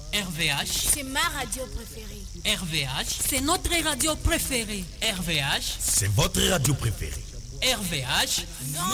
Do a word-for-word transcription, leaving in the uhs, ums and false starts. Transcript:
R V H, c'est ma radio préférée. R V H, c'est notre radio préférée. R V H, c'est votre radio préférée. R V H,